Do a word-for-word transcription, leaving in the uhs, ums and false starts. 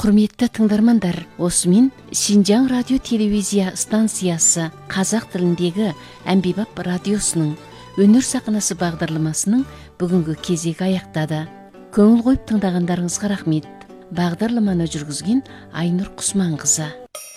Құрметті тыңдармандар, осымен Шинжаң радио телевизия станциясы қазақ тіліндегі әмбебап радиосының өнер сахнасы бағдарламасының бүгінгі кезегі аяқтады. Көңіл қойып тыңдағандарыңызға рахмет. Бағдарламаны жүргізген Айнұр Құсманқызы.